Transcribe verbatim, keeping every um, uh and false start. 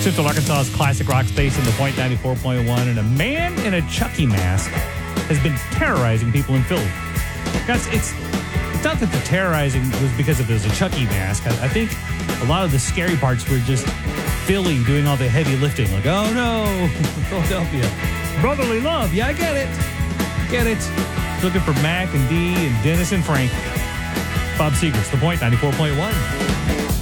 Central Arkansas's classic rock station, The Point ninety-four point one, and a man in a Chucky mask has been terrorizing people in Philly. Guys, it's, it's not that the terrorizing was because of it was a Chucky mask. I, I think a lot of the scary parts were just Philly doing all the heavy lifting. Like, oh no, Philadelphia. Brotherly love. Yeah, I get it. Get it. Looking for Mac and Dee and Dennis and Frank. Bob Seger's The Point ninety-four point one.